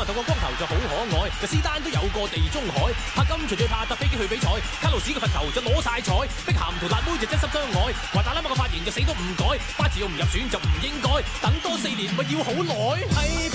啊，頭個光頭就好可愛。就斯丹都有個地中海，柏金隨最怕搭飛機去比賽，卡路士個罰球就攞晒彩，碧咸同辣妹就真心相愛，華達拉馬個髮型就死都唔改，巴治奧唔入選就唔應該，等多4年咪要好耐。